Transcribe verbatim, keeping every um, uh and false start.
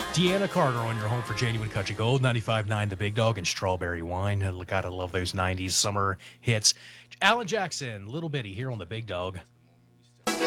Deanna Carter on your home for Genuine Country Gold, ninety-five point nine The Big Dog, and Strawberry Wine. Gotta love those nineties summer hits. Alan Jackson, Little Bitty, here on The Big Dog.